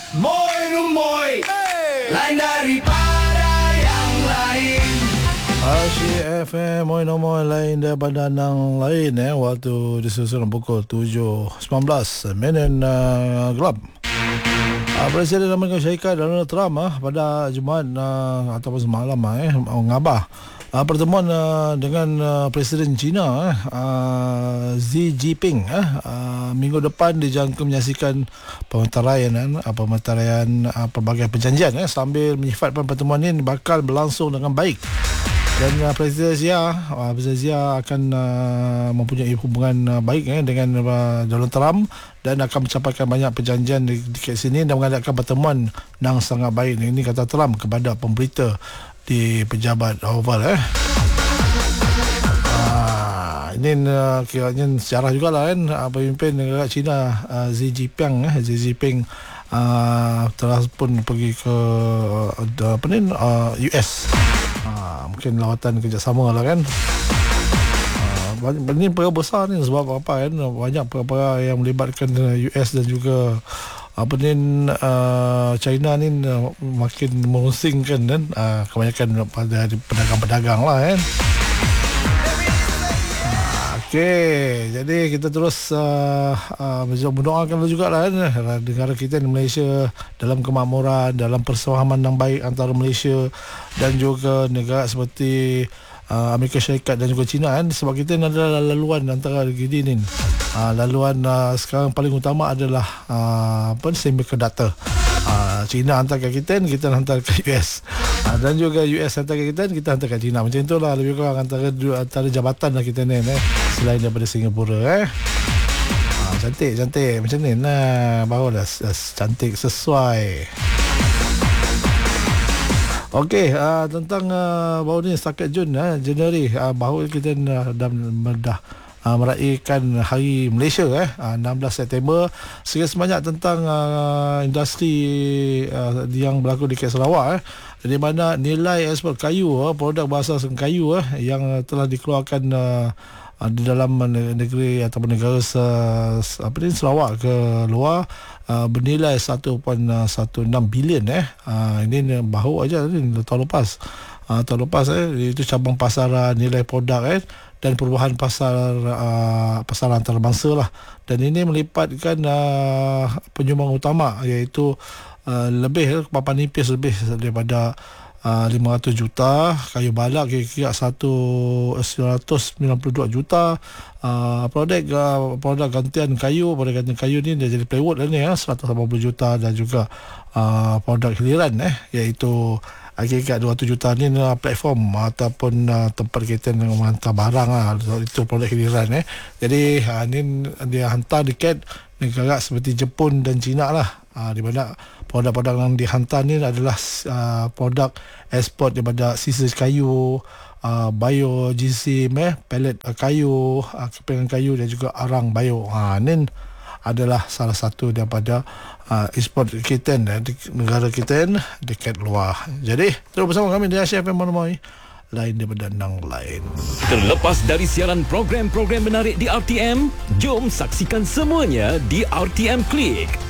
Moi rumoi, lain daripada yang lain. Asyik FM, moi nomor lain daripada yang lain. Waktu disusun pukul 7.19 minit gelap. Presiden Amerika Syarikat Donald Trump pada Jumaat ataupun semalam mengabah pertemuan dengan Presiden China Xi Jinping minggu depan dijangka menyaksikan pemeteraian pelbagai perjanjian sambil menyifatkan pertemuan ini bakal berlangsung dengan baik. Dan Presiden Xi akan mempunyai hubungan baik dengan Donald Trump dan akan mencapaikan banyak perjanjian di sini dan mengadakan pertemuan yang sangat baik. Ini kata Trump kepada pemberita di pejabat Oval. Ini kiranya sejarah jugalah pemimpin negara China Xi Jinping telah pun pergi ke US. Mungkin lawatan kerjasama lah kan. Ini perkara besar ni sebab apa kan, banyak perkara yang melibatkan US dan juga China ni makin merusingkan kan, kebanyakan pada pedagang-pedagang lah kan. Okey, jadi kita terus mendoakan juga lah kan, negara kita di Malaysia dalam kemakmuran, dalam persahaman yang baik antara Malaysia dan juga negara seperti Amerika Syarikat dan juga China kan, sebab kita ni adalah laluan antara negeri ni. Laluan sekarang paling utama adalah semiconductor. China hantar ke kita hantar ke US. Dan juga US hantar ke kita hantar ke China. Macam itulah lebih kurang antara jabatan lah kita ni selain daripada Singapura. Cantik macam ni baru dah cantik sesuai. Okey, tentang baru ni setakat Januari baru kita dah meraihkan Hari Malaysia 16 September. Sekiranya sebanyak tentang industri yang berlaku di Sarawak di mana nilai ekspor kayu, produk berasaskan kayu yang telah dikeluarkan di dalam negeri ataupun negara Sarawak ke luar bernilai 1.16 bilion. Ini baru aja tahun lepas itu cabang pasar nilai produk dan perubahan pasar antarabangsa lah. Dan ini melipatkan penyumbang utama iaitu lebih papan nipis lebih daripada 500 juta, kayu balak kira-kira 992 juta, produk gantian kayu ni dia jadi plywood lah ni 180 juta, dan juga produk hiliran iaitu kira-kira 200 juta ni platform ataupun tempat kita menghantar barang itu produk hiliran. Jadi ni dia hantar dekat negara seperti Jepun dan China lah, di mana produk-produk yang dihantar ni adalah produk ekspor daripada sisa kayu, bio gypsum, pellet kayu, kepengan kayu dan juga arang bio. Ni adalah salah satu daripada ekspor kita di negara kita dekat luar. Jadi terus bersama kami di Asia FM Monomoi, lain daripada yang lain. Terlepas dari siaran program-program menarik di RTM, jom saksikan semuanya di RTM Klik.